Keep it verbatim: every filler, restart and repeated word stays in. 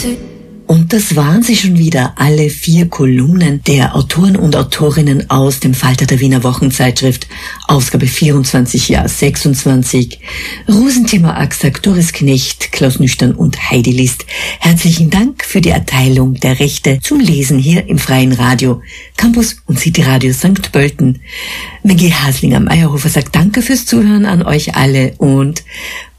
Und das waren sie schon wieder, alle vier Kolumnen der Autoren und Autorinnen aus dem Falter der Wiener Wochenzeitschrift, Ausgabe vierundzwanzig, Jahr sechsundzwanzig. Rosenthema Axack, Doris Knecht, Klaus Nüchtern und Heidi List. Herzlichen Dank für die Erteilung der Rechte zum Lesen hier im Freien Radio, Campus und City Radio Sankt Pölten. Maggie Hasling am Eierhofer sagt Danke fürs Zuhören an euch alle und